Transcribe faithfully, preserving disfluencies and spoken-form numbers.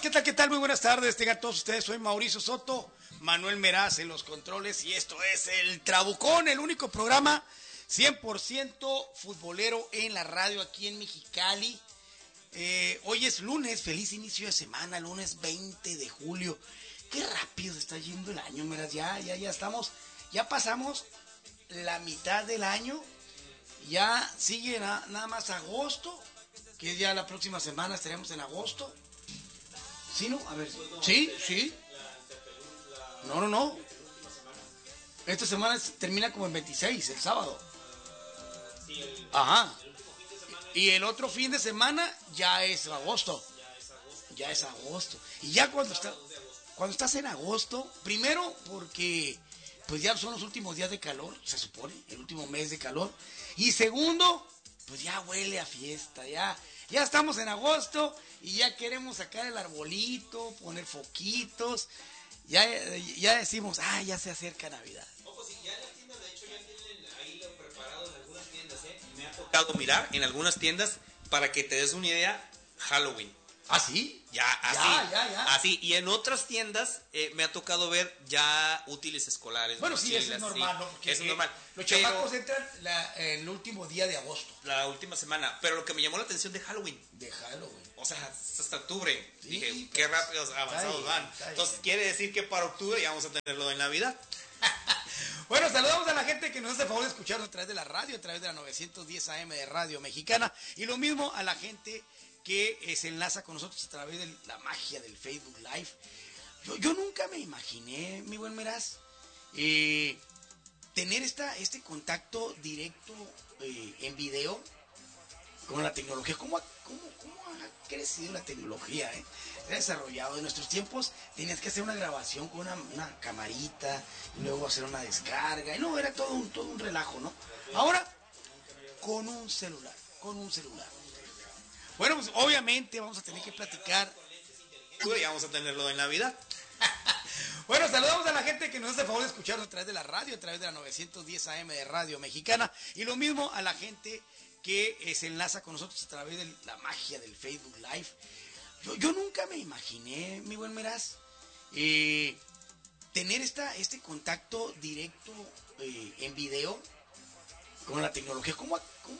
¿Qué tal? ¿Qué tal? Muy buenas tardes. Tengan todos ustedes. Soy Mauricio Soto, Manuel Meraz en los controles y esto es El Trabucón, el único programa cien por ciento futbolero en la radio aquí en Mexicali. Eh, hoy es lunes, feliz inicio de semana, lunes veinte de julio. Qué rápido se está yendo el año, Meraz. Ya, ya, ya estamos, ya pasamos la mitad del año. Ya sigue na, nada más agosto, que ya la próxima semana estaremos en agosto. ¿Sí, no? A ver. ¿Sí? ¿Sí? No, no, no. Esta semana termina como el veintiséis, el sábado. Ajá. Y el otro fin de semana ya es agosto. Ya es agosto. Y ya cuando está, cuando estás en agosto, primero porque pues ya son los últimos días de calor, se supone, el último mes de calor. Y segundo, pues ya huele a fiesta, ya, ya estamos en agosto y ya queremos sacar el arbolito, poner foquitos, ya, ya decimos, ah, ya se acerca Navidad. Ojo, sí, ya en las tiendas, de hecho, ya tienen ahí lo preparado en algunas tiendas, ¿eh? Me ha tocado mirar en algunas tiendas, para que te des una idea, Halloween. ¿Ah, sí? Ya, así. Ya, ya, ya. Así. Y en otras tiendas eh, me ha tocado ver ya útiles escolares. Bueno, sí, eso es normal, sí, ¿no? Porque eso es normal. Los Pero chamacos entran la, el último día de agosto. la última semana. Pero lo que me llamó la atención de Halloween. De Halloween. O sea, hasta octubre. Sí, Dije, pues, qué rápidos avanzados bien, van. Entonces, quiere decir que para octubre ya vamos a tener lo de Navidad. Bueno, saludamos a la gente que nos hace el favor de escucharnos a través de la radio, a través de la novecientos diez A M de Radio Mexicana. Y lo mismo a la gente que eh, se enlaza con nosotros a través de la magia del Facebook Live. Yo, yo nunca me imaginé, mi buen Meraz, eh, tener esta, este contacto directo eh, en video con la tecnología. ¿Cómo ha, cómo, cómo ha crecido la tecnología? Eh? Se ha desarrollado. En nuestros tiempos tenías que hacer una grabación con una, una camarita y luego hacer una descarga. Y no, era todo un, todo un relajo, ¿no? Ahora, con un celular, con un celular. Bueno, pues obviamente vamos a tener que platicar. Ya vamos a tener lo de Navidad. Bueno, saludamos a la gente que nos hace el favor de escucharnos a través de la radio, a través de la novecientos diez A M de Radio Mexicana. Y lo mismo a la gente que eh, se enlaza con nosotros a través de la magia del Facebook Live. Yo, yo nunca me imaginé, mi buen Meraz, eh, tener esta, este contacto directo eh, en video con la tecnología. ¿Cómo ha,